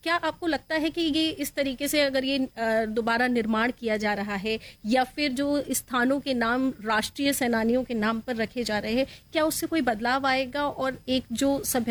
क्या आपको लगता है कि ये इस तरीके से अगर ये दोबारा निर्माण किया जा रहा है या फिर जो स्थानों के नाम राष्ट्रीय सेनानियों के नाम पर रखे जा रहे हैं, क्या उससे कोई बदलाव आएगा और एक जो सभ्यता